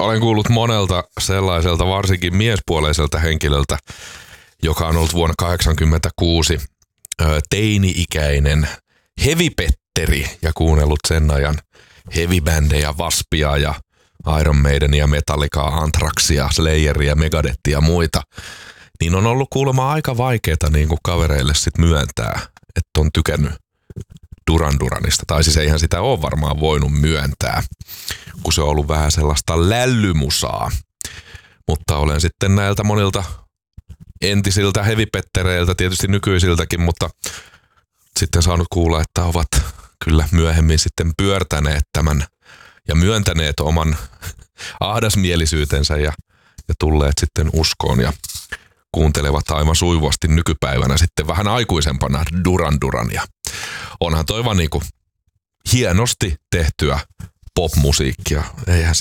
Olen kuullut monelta sellaiselta, varsinkin miespuoleiselta henkilöltä, joka on ollut vuonna 1986 teini-ikäinen hevipetteri ja kuunnellut sen ajan heavy-bändejä, Waspia ja Iron Maidenia, Metallicaa, Anthraxia, Slayeria, Megadethia ja muita. Niin on ollut kuulemma aika vaikeeta niin kuin kavereille sit myöntää, että on tykännyt Duran Duranista. Tai siis eihän sitä ole varmaan voinut myöntää, kun se on ollut vähän sellaista lällymusaa. Mutta olen sitten näiltä monilta entisiltä hevipettereiltä, tietysti nykyisiltäkin, mutta sitten saanut kuulla, että ovat kyllä myöhemmin sitten pyörtäneet tämän ja myöntäneet oman ahdasmielisyytensä ja tulleet sitten uskoon ja kuuntelevat aivan sujuvasti nykypäivänä sitten vähän aikuisempana Duran Durania. Onhan toi vaan niinku hienosti tehtyä popmusiikkia. Eihän